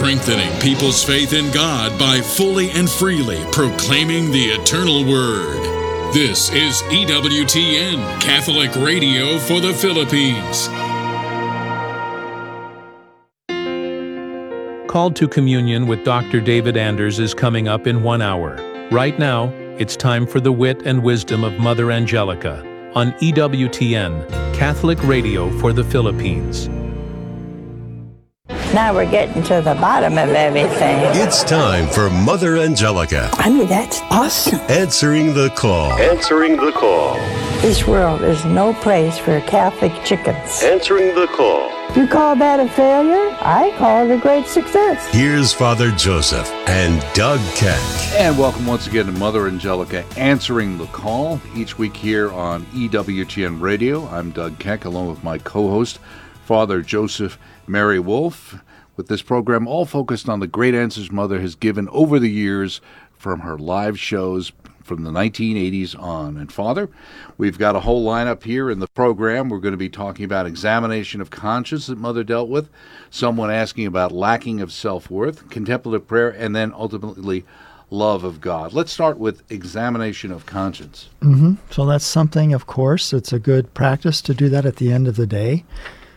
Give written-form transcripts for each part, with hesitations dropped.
strengthening people's faith in God by fully and freely proclaiming the eternal Word. This is EWTN, Catholic Radio for the Philippines. Called to Communion with Dr. David Anders is coming up in 1 hour. Right now, it's time for the wit and wisdom of Mother Angelica on EWTN, Catholic Radio for the Philippines. Now we're getting to the bottom of everything. It's time for Mother Angelica. I mean, that's awesome. Answering the call. Answering the call. This world is no place for Catholic chickens. Answering the call. You call that a failure? I call it a great success. Here's Father Joseph and Doug Keck. And welcome once again to Mother Angelica Answering the Call, each week here on EWTN Radio. I'm Doug Keck, along with my co-host, Father Joseph Mary Wolf, with this program all focused on the great answers Mother has given over the years from her live shows from the 1980s on. And Father, we've got a whole lineup here in the program. We're going to be talking about examination of conscience that Mother dealt with, someone asking about lacking of self-worth, contemplative prayer, and then ultimately love of God. Let's start with examination of conscience. So that's something, of course, it's a good practice to do that at the end of the day,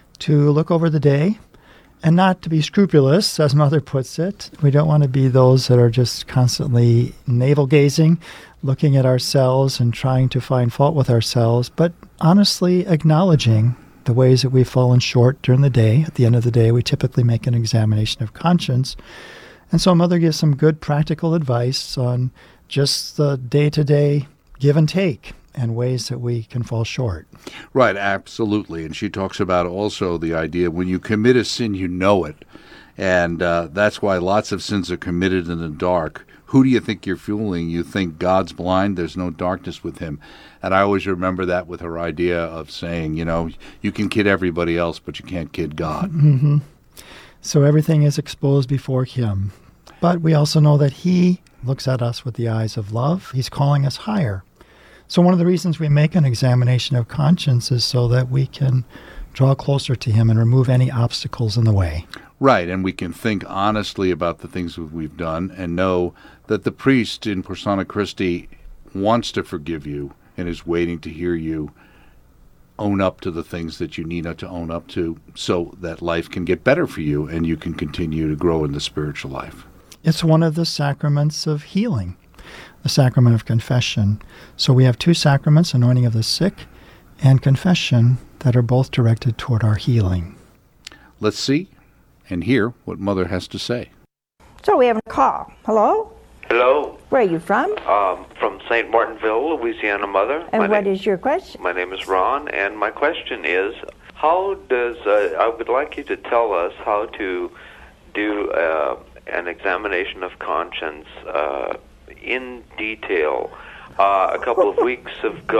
to look over the day and not to be scrupulous, as Mother puts it. We don't want to be those that are just constantly navel-gazing, looking at ourselves and trying to find fault with ourselves, but honestly acknowledging the ways that we've fallen short during the day. At the end of the day, we typically make an examination of conscience. And so Mother gives some good practical advice on just the day-to-day give and take and ways that we can fall short. Right, absolutely. And she talks about also the idea when you commit a sin, you know it. And that's why lots of sins are committed in the dark. Who do you think you're fooling? You think God's blind? There's no darkness with him. And I always remember that with her idea of saying, you know, you can kid everybody else, but you can't kid God. Mm-hmm. So everything is exposed before him. But we also know that he looks at us with the eyes of love. He's calling us higher. So one of the reasons we make an examination of conscience is so that we can draw closer to him and remove any obstacles in the way. Right, and we can think honestly about the things that we've done and know that the priest in Persona Christi wants to forgive you and is waiting to hear you own up to the things that you need to own up to so that life can get better for you and you can continue to grow in the spiritual life. It's one of the sacraments of healing, the sacrament of confession. So we have two sacraments, anointing of the sick and confession, that are both directed toward our healing. Let's see and hear what Mother has to say. So we have a call. Hello? Hello. Where are you from? From St. Martinville, Louisiana, Mother. And what is your question? My name is Ron, and my question is, how does, I would like you to tell us how to do an examination of conscience in detail. A couple of weeks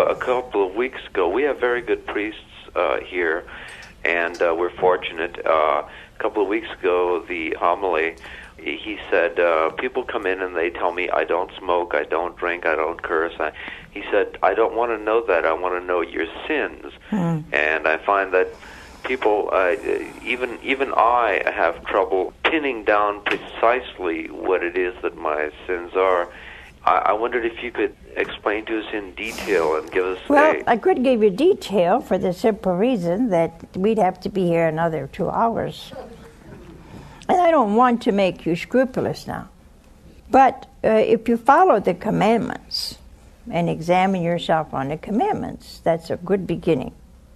ago, we have very good priests here, and we're fortunate. A couple of weeks ago, the homily, he said, people come in and they tell me I don't smoke, I don't drink, I don't curse. He said, I don't want to know that. I want to know your sins. And I find that people, even I have trouble pinning down precisely what it is that my sins are. I wondered if you could explain to us in detail and give us I could give you detail for the simple reason that we'd have to be here another 2 hours. And I don't want to make you scrupulous now. But if you follow the commandments and examine yourself on the commandments, that's a good beginning.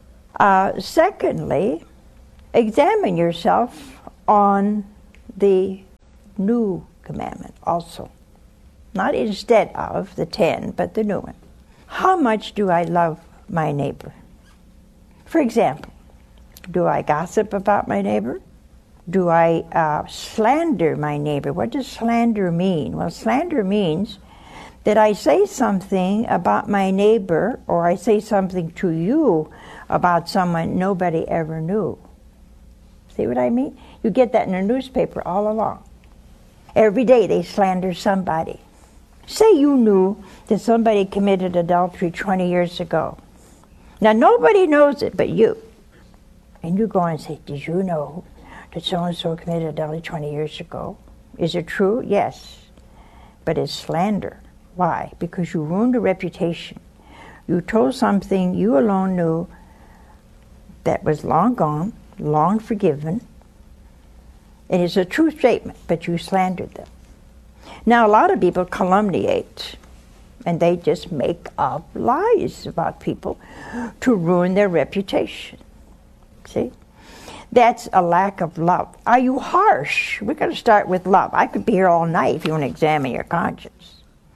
Secondly, examine yourself on the new commandment also. Not instead of the 10, but the new one. How much do I love my neighbor? For example, do I gossip about my neighbor? Do I slander my neighbor? What does slander mean? Well, slander means that I say something about my neighbor, or I say something to you about someone nobody ever knew. See what I mean? You get that in the newspaper all along. Every day they slander somebody. Say you knew that somebody committed adultery 20 years ago. Now nobody knows it but you. And you go and say, did you know Did so-and-so commit adultery 20 years ago? Is it true? Yes. But it's slander. Why? Because you ruined a reputation. You told something you alone knew that was long gone, long forgiven, and it's a true statement, but you slandered them. Now, a lot of people calumniate, and they just make up lies about people to ruin their reputation. See? That's a lack of love. Are you harsh? We've got to start with love. I could be here all night if you want to examine your conscience.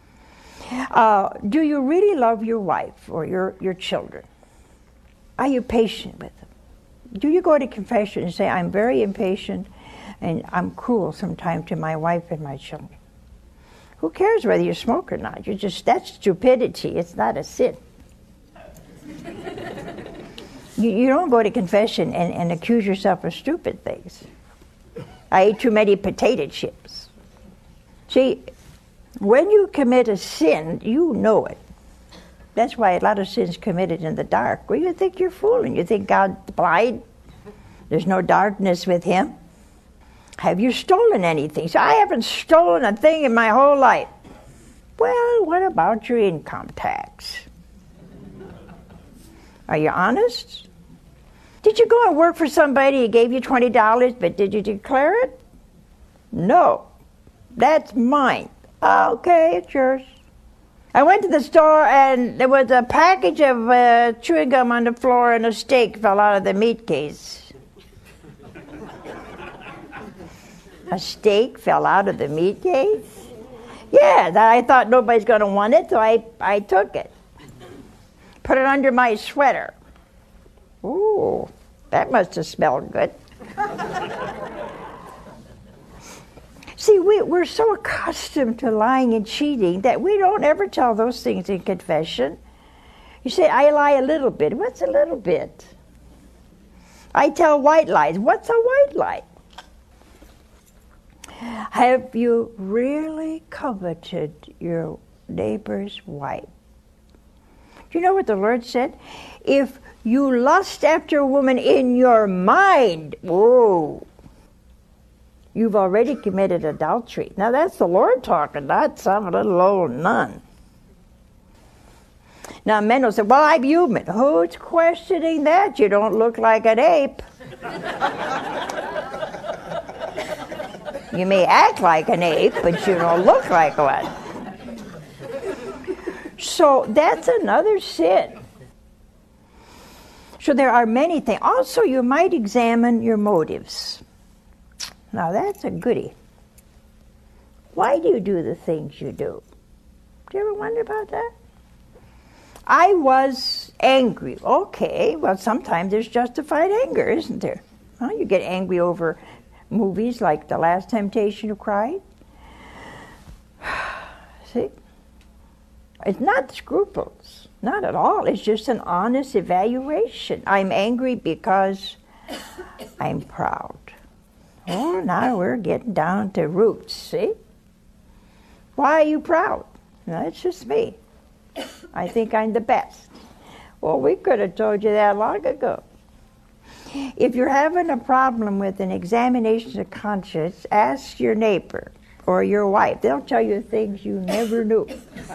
Do you really love your wife or your children? Are you patient with them? Do you go to confession and say, I'm very impatient and I'm cruel sometimes to my wife and my children? Who cares whether you smoke or not? That's stupidity. It's not a sin. You don't go to confession and accuse yourself of stupid things. I ate too many potato chips. See, when you commit a sin, you know it. That's why a lot of sins committed in the dark. Well, you think you're fooling. You think God's blind. There's no darkness with him. Have you stolen anything? So I haven't stolen a thing in my whole life. Well, what about your income tax? Are you honest? Did you go and work for somebody who gave you $20, but did you declare it? No. That's mine. Okay, it's yours. I went to the store and there was a package of chewing gum on the floor and a steak fell out of the meat case. A steak fell out of the meat case? Yeah, I thought nobody's going to want it, so I took it. Put it under my sweater. Ooh, that must have smelled good. See, we're so accustomed to lying and cheating that we don't ever tell those things in confession. You say, I lie a little bit. What's a little bit? I tell white lies. What's a white lie? Have you really coveted your neighbor's wife? Do you know what the Lord said? If you lust after a woman in your mind, whoa, you've already committed adultery. Now that's the Lord talking, not some little old nun. Now men will say, well, I'm human. Who's questioning that? You don't look like an ape. You may act like an ape, but you don't look like one. So that's another sin. So there are many things. Also, you might examine your motives. Now that's a goodie. Why do you do the things you do? Do you ever wonder about that? I was angry. Okay, well sometimes there's justified anger, isn't there? Well, you get angry over movies like The Last Temptation of Christ. See? It's not scruples. Not at all. It's just an honest evaluation. I'm angry because I'm proud. Oh, now we're getting down to roots, see? Why are you proud? No, it's just me. I think I'm the best. Well, we could have told you that long ago. If you're having a problem with an examination of conscience, ask your neighbor or your wife. They'll tell you things you never knew.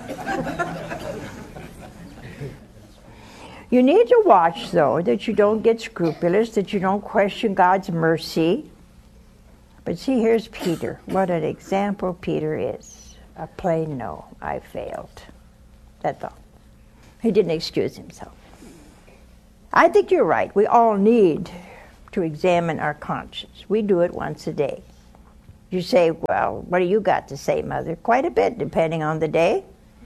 You need to watch, though, that you don't get scrupulous, that you don't question God's mercy. But see, here's Peter. What an example Peter is. A plain no, I failed. That's all. He didn't excuse himself. I think you're right. We all need to examine our conscience. We do it once a day. You say, well, what do you got to say, Mother? Quite a bit, depending on the day.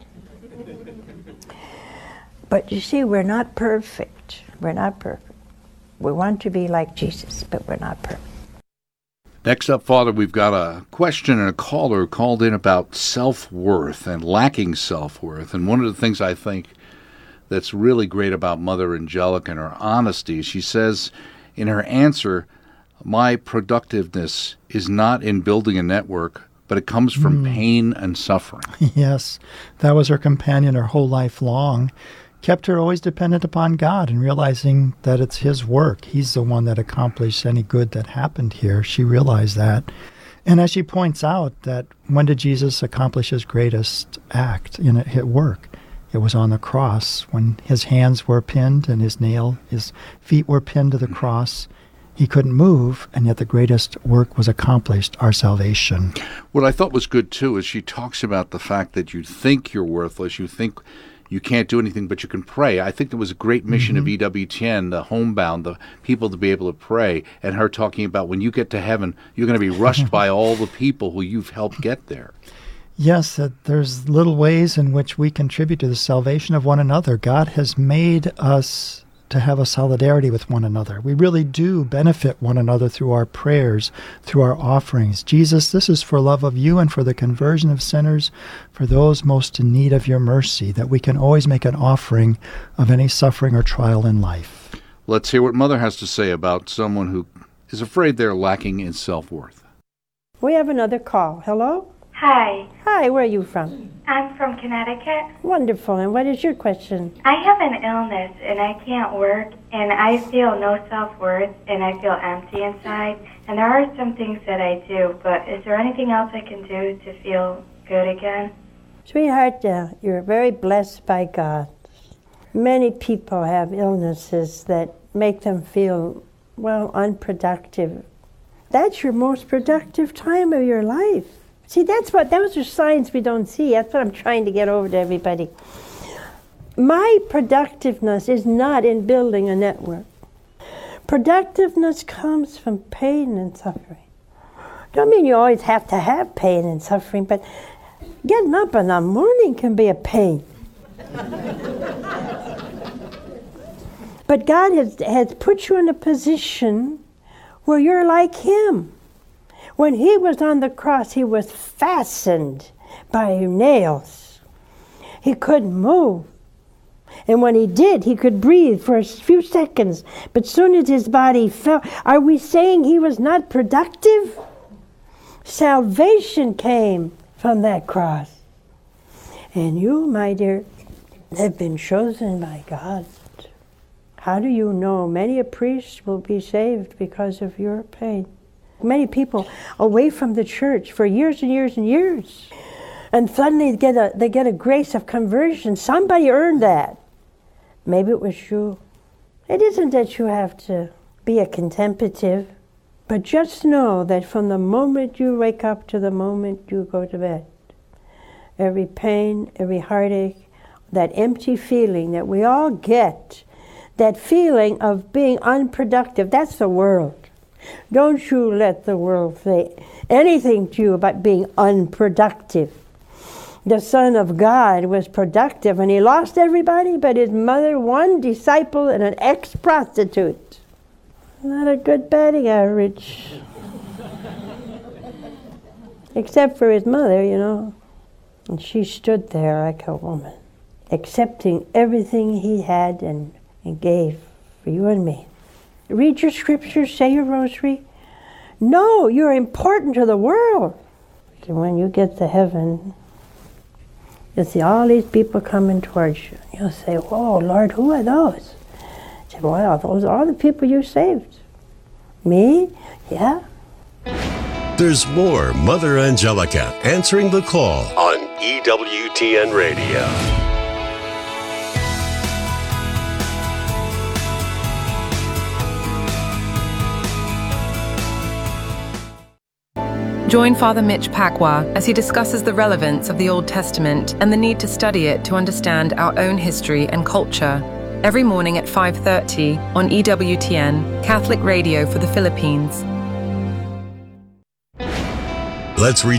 But you see, we're not perfect. We're not perfect. We want to be like Jesus, but we're not perfect. Next up, Father, we've got a question and a caller called in about self-worth and lacking self-worth. And one of the things I think that's really great about Mother Angelica and her honesty, she says in her answer, my productiveness is not in building a network, but it comes from pain and suffering. Yes, that was her companion her whole life long, kept her always dependent upon God and realizing that it's His work. He's the one that accomplished any good that happened here. She realized that. And as she points out, that when did Jesus accomplish His greatest act in His work? It was on the cross when His hands were pinned and His feet were pinned to the cross. He couldn't move, and yet the greatest work was accomplished, our salvation. What I thought was good, too, is she talks about the fact that you think you're worthless, you think you can't do anything, but you can pray. I think there was a great mission of EWTN, the homebound, the people to be able to pray, and her talking about when you get to heaven, you're going to be rushed by all the people who you've helped get there. Yes, that there's little ways in which we contribute to the salvation of one another. God has made us to have a solidarity with one another. We really do benefit one another through our prayers, through our offerings. Jesus, this is for love of you and for the conversion of sinners, for those most in need of your mercy, that we can always make an offering of any suffering or trial in life. Let's hear what Mother has to say about someone who is afraid they're lacking in self-worth. We have another call. Hello? Hi. Hi, where are you from? I'm from Connecticut. Wonderful. And what is your question? I have an illness and I can't work and I feel no self-worth and I feel empty inside. And there are some things that I do, but is there anything else I can do to feel good again? Sweetheart, you're very blessed by God. Many people have illnesses that make them feel, unproductive. That's your most productive time of your life. See, those are signs we don't see. That's what I'm trying to get over to everybody. My productiveness is not in building a network. Productiveness comes from pain and suffering. Don't mean you always have to have pain and suffering, but getting up in the morning can be a pain. But God has put you in a position where you're like Him. When He was on the cross, He was fastened by nails. He couldn't move. And when He did, He could breathe for a few seconds. But soon as His body fell, are we saying He was not productive? Salvation came from that cross. And you, my dear, have been chosen by God. How do you know? Many a priest will be saved because of your pain. Many people away from the church for years and years and years. And suddenly they get a grace of conversion. Somebody earned that. Maybe it was you. It isn't that you have to be a contemplative, but just know that from the moment you wake up to the moment you go to bed, every pain, every heartache, that empty feeling that we all get, that feeling of being unproductive, that's the world. Don't you let the world say anything to you about being unproductive. The Son of God was productive, and He lost everybody but His mother, one disciple, and an ex-prostitute. Not a good batting average. Except for His mother, And she stood there like a woman, accepting everything He had and gave for you and me. Read your scriptures, say your rosary. No, you're important to the world. And when you get to heaven, you'll see all these people coming towards you. You'll say, "Whoa, Lord, who are those?" I say, "Well, those are all the people you saved." Me? Yeah. There's more Mother Angelica answering the call on EWTN Radio. Join Father Mitch Pacwa as he discusses the relevance of the Old Testament and the need to study it to understand our own history and culture. Every morning at 5:30 on EWTN, Catholic Radio for the Philippines. Let's reach